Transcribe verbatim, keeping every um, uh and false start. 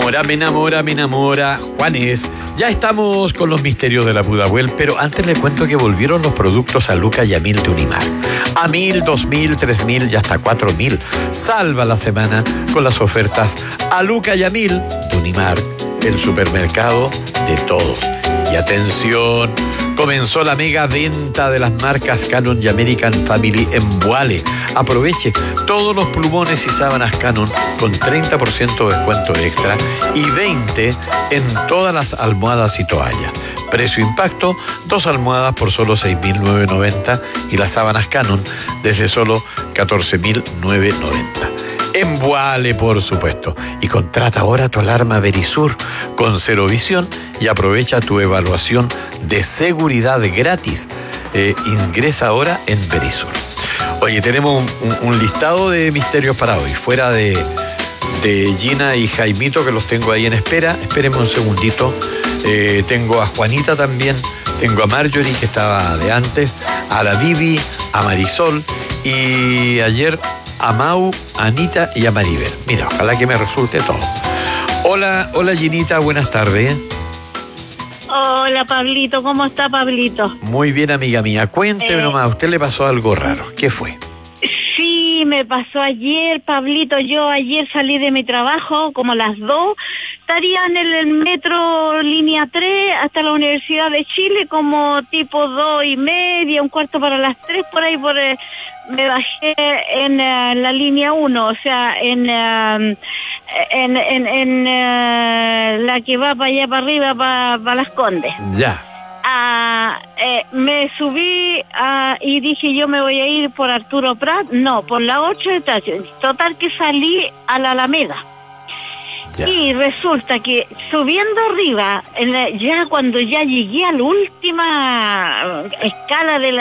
enamora, me enamora, me enamora. Juanes, ya estamos con los misterios de la Pudahuel, pero antes le cuento que volvieron los productos a Luca y a Mil de Unimar. A mil, dos mil, tres mil y hasta cuatro mil. Salva la semana con las ofertas a Luca y a Mil de Unimar, el supermercado de todos. Y atención, comenzó la mega venta de las marcas Canon y American Family en Voile. Aproveche todos los plumones y sábanas Canon con treinta por ciento de descuento extra y veinte por ciento en todas las almohadas y toallas. Precio impacto, dos almohadas por solo seis mil novecientos noventa y las sábanas Canon desde solo catorce mil novecientos noventa. En Voile, por supuesto. Y contrata ahora tu alarma Verisur con cero visión y aprovecha tu evaluación de seguridad gratis. Eh, ingresa ahora en Verisur. Oye, tenemos un, un, un listado de misterios para hoy. Fuera de, de Gina y Jaimito, que los tengo ahí en espera. Espérenme un segundito. Eh, tengo a Juanita también. Tengo a Marjorie, que estaba de antes. A la Bibi, a Marisol. Y ayer a Mau, a Anita y a Maribel. Mira, ojalá que me resulte todo. Hola, hola Ginita, buenas tardes. Hola Pablito, ¿cómo está Pablito? Muy bien, amiga mía. Cuénteme eh, nomás, ¿a usted le pasó algo raro? ¿Qué fue? Sí, me pasó ayer, Pablito. Yo ayer salí de mi trabajo como a las dos. Estaría en el, el metro línea tres hasta la Universidad de Chile como tipo dos y media, un cuarto para las tres, por ahí por... Eh, me bajé en uh, la línea uno, o sea, en uh, en, en, en uh, la que va para allá para arriba, para, para Las Condes. Ya. Uh, eh, me subí uh, y dije yo me voy a ir por Arturo Prat, no, por la ocho estación. Total que salí a la Alameda. Ya. Y resulta que subiendo arriba, en la, ya cuando ya llegué a la última escala de la